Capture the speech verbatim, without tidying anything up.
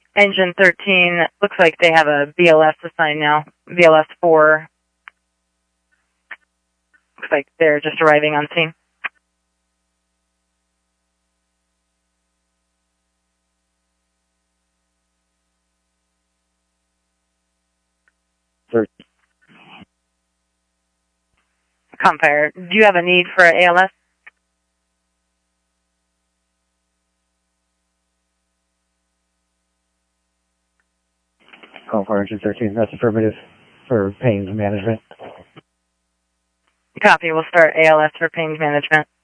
Engine thirteen, looks like they have a B L S assigned now. B L S four. Looks like they're just arriving on scene. thirteen. Compire, do you have a need for A L S? Call for engine thirteen. That's affirmative for pains management. Copy, we'll start A L S for pains management.